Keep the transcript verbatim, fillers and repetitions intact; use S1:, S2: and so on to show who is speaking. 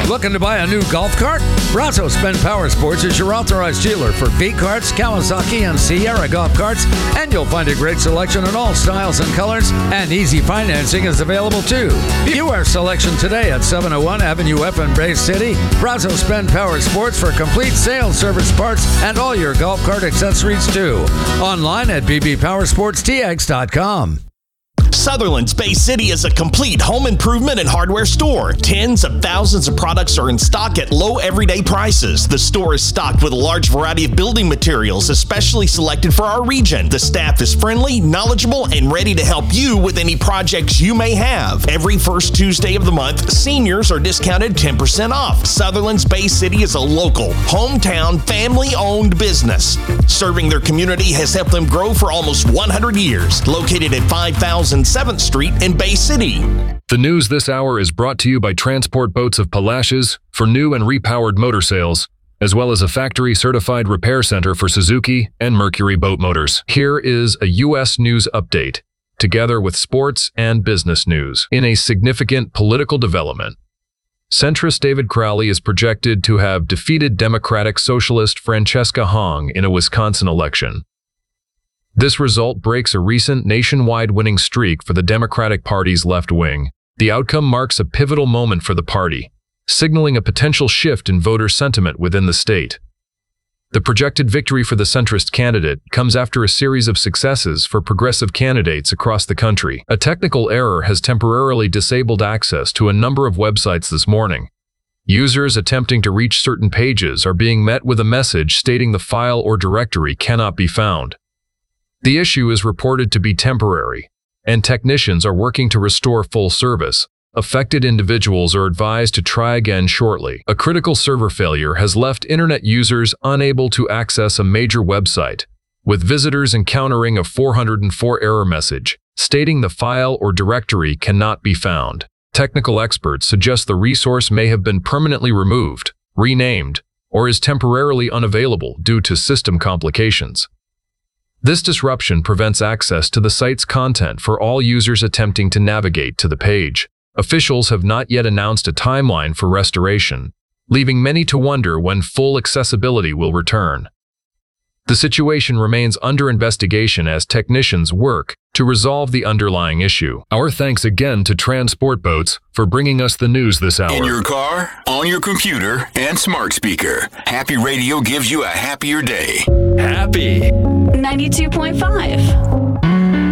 S1: Looking to buy a new golf cart? Brazos Bend Power Sports is your authorized dealer for V-Karts, Kawasaki, and Sierra golf carts, and you'll find a great selection in all styles and colors, and easy financing is available too. View our selection today at seven oh one Avenue F in Bay City. Brazos Bend Power Sports for complete sales, service, parts, and all your golf cart accessories too. Online at b b power sports t x dot com.
S2: Sutherland's Bay City is a complete home improvement and hardware store. Tens of thousands of products are in stock at low everyday prices. The store is stocked with a large variety of building materials, especially selected for our region. The staff is friendly, knowledgeable, and ready to help you with any projects you may have. Every first Tuesday of the month, seniors are discounted ten percent off. Sutherland's Bay City is a local, hometown, family-owned business. Serving their community has helped them grow for almost one hundred years. Located at five thousand seventh Street in Bay City.
S3: The news this hour is brought to you by Transport Boats of Palacios for new and repowered motor sales, as well as a factory-certified repair center for Suzuki and Mercury boat motors. Here is a U S news update, together with sports and business news. In a significant political development, centrist David Crowley is projected to have defeated Democratic Socialist Francesca Hong in a Wisconsin election. This result breaks a recent nationwide winning streak for the Democratic Party's left wing. The outcome marks a pivotal moment for the party, signaling a potential shift in voter sentiment within the state. The projected victory for the centrist candidate comes after a series of successes for progressive candidates across the country. A technical error has temporarily disabled access to a number of websites this morning. Users attempting to reach certain pages are being met with a message stating the file or directory cannot be found. The issue is reported to be temporary, and technicians are working to restore full service. Affected individuals are advised to try again shortly. A critical server failure has left internet users unable to access a major website, with visitors encountering a four hundred four error message, stating the file or directory cannot be found. Technical experts suggest the resource may have been permanently removed, renamed, or is temporarily unavailable due to system complications. This disruption prevents access to the site's content for all users attempting to navigate to the page. Officials have not yet announced a timeline for restoration, leaving many to wonder when full accessibility will return. The situation remains under investigation as technicians work to resolve the underlying issue. Our thanks again to Transport Boats for bringing us the news this hour.
S4: In your car, on your computer, and smart speaker, Happy Radio gives you a happier day.
S3: Happy
S5: ninety-two point five